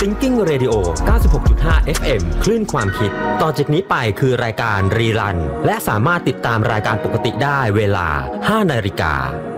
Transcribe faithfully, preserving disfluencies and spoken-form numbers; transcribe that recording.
Thinking Radio เก้าสิบหกจุดห้า เอฟ เอ็ม คลื่นความคิดต่อจากนี้ไปคือรายการรีรันและสามารถติดตามรายการปกติได้เวลา ห้านาฬิกา